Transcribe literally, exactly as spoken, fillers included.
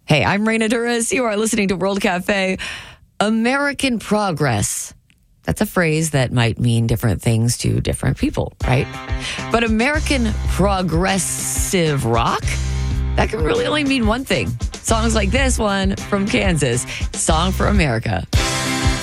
Hey, I'm Raina Duras. You are listening to World Cafe. American progress. That's a phrase that might mean different things to different people, right? But American progressive rock, that can really only mean one thing. Songs like this one from Kansas, Song for America.